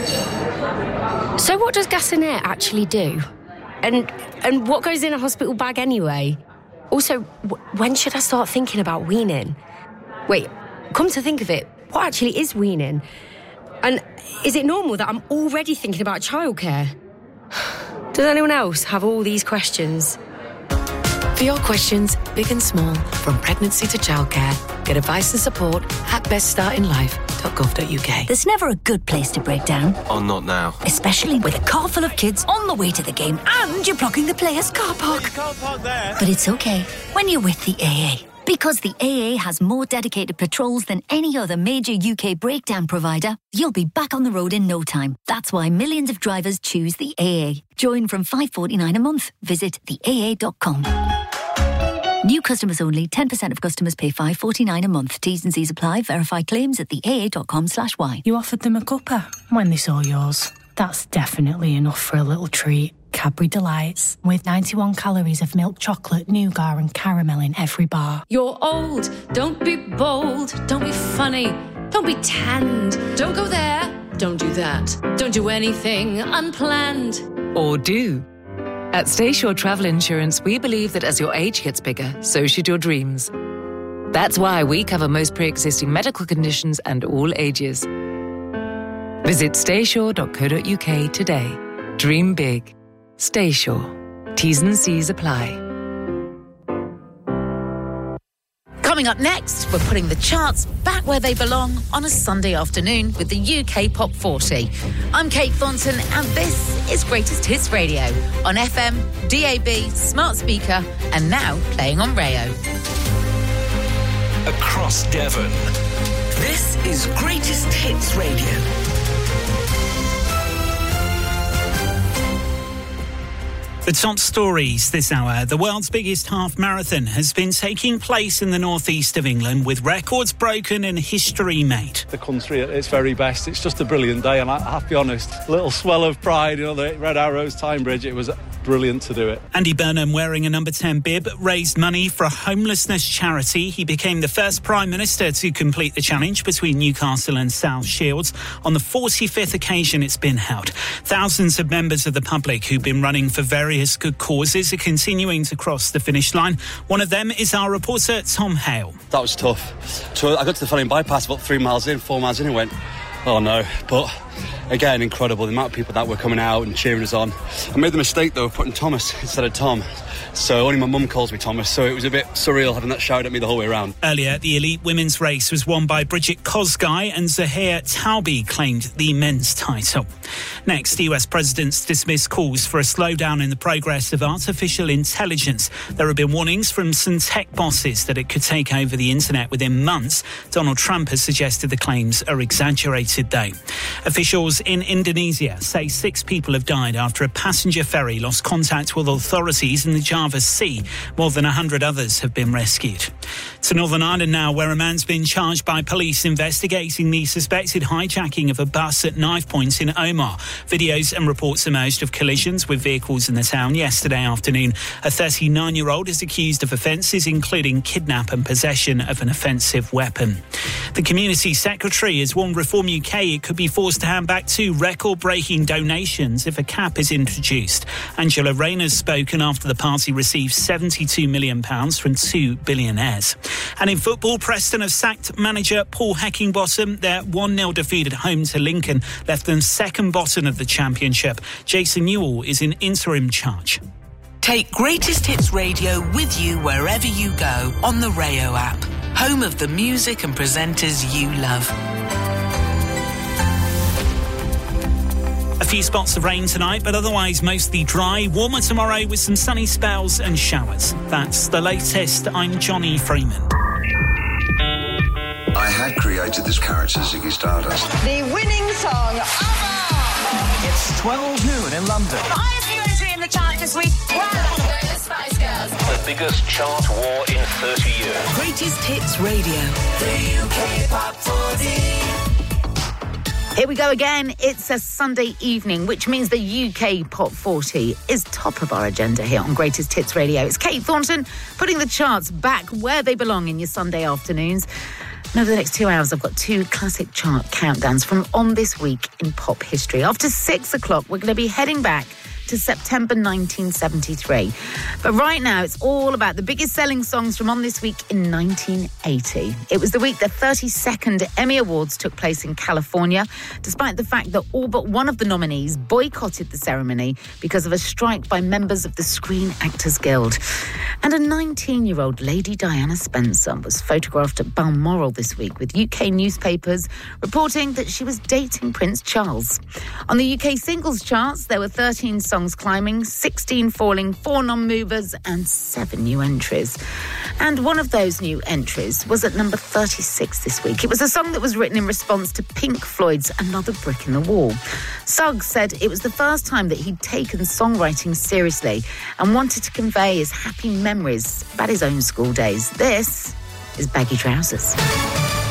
So what does gas and air actually do? And what goes in a hospital bag anyway? Also, when should I start thinking about weaning? Wait, come to think of it, what actually is weaning? And is it normal that I'm already thinking about childcare? Does anyone else have all these questions? For your questions, big and small, from pregnancy to childcare, get advice and support at beststartinlife.gov.uk. There's never a good place to break down. Oh, not now. Especially with a car full of kids on the way to the game and you're blocking the players' car park. But it's okay when you're with the AA. Because the AA has more dedicated patrols than any other major UK breakdown provider, you'll be back on the road in no time. That's why millions of drivers choose the AA. Join from $5.49 a month. Visit theaa.com. New customers only. 10% of customers pay $5.49 a month. T's and C's apply. Verify claims at theaa.com/y. You offered them a cuppa when they saw yours. That's definitely enough for a little treat. Cadbury Delights, with 91 calories of milk chocolate, nougat and caramel in every bar. You're old, don't be bold, don't be funny, don't be tanned, don't go there, don't do that, don't do anything unplanned. Or do. At Stayshore Travel Insurance, we believe that as your age gets bigger, so should your dreams. That's why we cover most pre-existing medical conditions and all ages. Visit stayshore.co.uk today. Dream big. Stay Sure. T's and C's apply. Coming up next, we're putting the charts back where they belong on a Sunday afternoon with the UK Pop 40. I'm Kate Thornton and this is Greatest Hits Radio on FM, DAB, smart speaker and now playing on Rayo. Across Devon, this is Greatest Hits Radio. The top stories this hour. The world's biggest half marathon has been taking place in the northeast of England with records broken and history made. The country at its very best. It's just a brilliant day and I have to be honest, a little swell of pride, the Red Arrows, Tyne Bridge, it was brilliant to do it. Andy Burnham, wearing a number 10 bib, raised money for a homelessness charity. He became the first Prime Minister to complete the challenge between Newcastle and South Shields on the 45th occasion it's been held. Thousands of members of the public who've been running for various good causes are continuing to cross the finish line. One of them is our reporter, Tom Hale. That was tough. So I got to the Felling bypass about 4 miles in and went, oh no. But again, incredible, the amount of people that were coming out and cheering us on. I made the mistake, though, of putting Thomas instead of Tom. So only my mum calls me Thomas, so it was a bit surreal having that shouted at me the whole way around. Earlier, the elite women's race was won by Bridget Kosgei and Zahir Taubi claimed the men's title. Next, the US president's dismissed calls for a slowdown in the progress of artificial intelligence. There have been warnings from some tech bosses that it could take over the internet within months. Donald Trump has suggested the claims are exaggerated, though. Officials in Indonesia say 6 people have died after a passenger ferry lost contact with authorities in the Java Sea. More than 100 others have been rescued. To Northern Ireland now, where a man's been charged by police investigating the suspected hijacking of a bus at knife point in Omagh. Videos and reports emerged of collisions with vehicles in the town yesterday afternoon. A 39-year-old is accused of offences including kidnap and possession of an offensive weapon. The Community Secretary has warned Reform UK it could be forced to hand back 2 record-breaking donations if a cap is introduced. Angela Rayner's spoken after the party received £72 million from 2 billionaires. And in football, Preston have sacked manager Paul Heckingbottom. Their 1-0 defeat at home to Lincoln left them second bottom of the championship. Jason Newell is in interim charge. Take Greatest Hits Radio with you wherever you go on the Rayo app, home of the music and presenters you love. A few spots of rain tonight, but otherwise mostly dry. Warmer tomorrow with some sunny spells and showers. That's the latest. I'm Johnny Freeman. I had created this character, Ziggy Stardust. The winning song, ABBA! It's 12 noon in London. The highest new entry in the chart this week. Wow! The Spice Girls. The biggest chart war in 30 years. Greatest Hits Radio. The UK Pop 40. Here we go again. It's a Sunday evening, which means the UK Pop 40 is top of our agenda here on Greatest Hits Radio. It's Kate Thornton putting the charts back where they belong in your Sunday afternoons. And over the next 2 hours, I've got 2 classic chart countdowns from on this week in pop history. After 6 o'clock, we're going to be heading back to September 1973. But right now, it's all about the biggest selling songs from on this week in 1980. It was the week the 32nd Emmy Awards took place in California, despite the fact that all but one of the nominees boycotted the ceremony because of a strike by members of the Screen Actors Guild. And a 19-year-old Lady Diana Spencer was photographed at Balmoral this week, with UK newspapers reporting that she was dating Prince Charles. On the UK singles charts, there were 13 songs climbing, 16 falling, 4 non-movers and 7 new entries. And one of those new entries was at number 36 this week. It was a song that was written in response to Pink Floyd's Another Brick in the Wall. Suggs said it was the first time that he'd taken songwriting seriously and wanted to convey his happy memories about his own school days. This is Baggy Trousers.